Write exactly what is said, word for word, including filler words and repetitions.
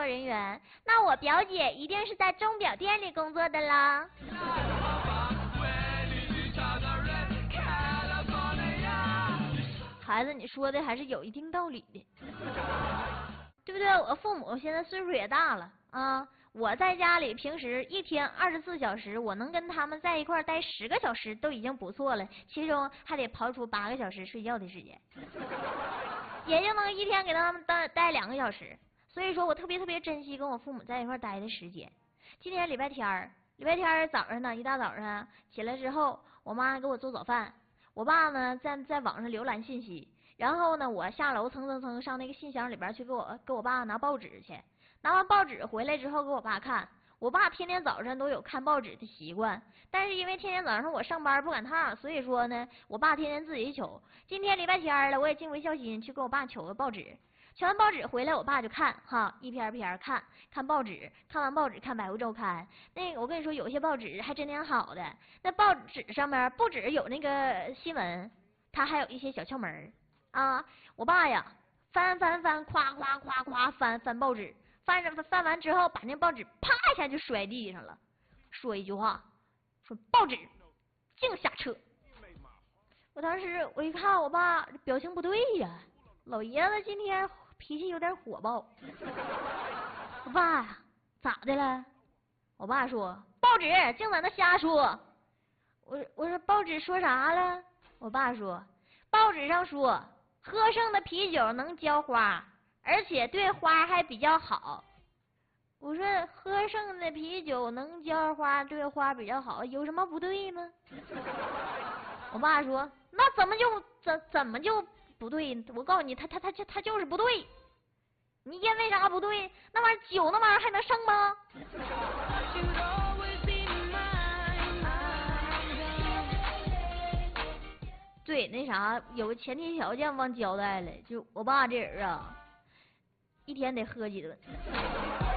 人员，那我表姐一定是在钟表店里工作的啦。孩子，你说的还是有一定道理的，对不对？我父母现在岁数也大了啊，我在家里平时一天二十四小时，我能跟他们在一块待十个小时都已经不错了，其中还得刨出八个小时睡觉的时间，也就能一天给他们待待两个小时。所以说我特别特别珍惜跟我父母在一块待的时间。今天礼拜天儿，礼拜天儿早上呢，一大早上起来之后，我妈给我做早饭。我爸呢在在网上浏览信息，然后呢我下楼蹭蹭蹭上那个信箱里边去给我给我爸拿报纸去，拿完报纸回来之后给我爸看。我爸天天早上都有看报纸的习惯，但是因为天天早上我上班不赶趟，所以说呢我爸天天自己求。今天礼拜天了，我也尽回孝心去给我爸求个报纸。求完报纸回来，我爸就看哈，一篇一篇看，看报纸，看完报纸看《百物周刊》。那个我跟你说，有些报纸还真挺好的。那报纸上面不只有那个新闻，它还有一些小窍门啊。我爸呀，翻翻翻，夸夸夸夸翻翻报纸，翻着翻完之后，把那报纸啪一下就摔地上了，说一句话，说报纸净下撤。我当时我一看，我爸表情不对呀，老爷子今天脾气有点火爆。我爸咋的了？我爸说报纸净在那瞎说。我我说报纸说啥了？我爸说报纸上说喝剩的啤酒能浇花，而且对花还比较好。我说喝剩的啤酒能浇花，对花比较好，有什么不对吗？我爸说那怎么就怎怎么就不对？我告诉你，他他他他就是不对。你因为啥不对？那玩意儿酒那玩意儿还能剩吗？对，那啥有个前提条件忘交代了，就我爸这人啊，一天得喝几顿。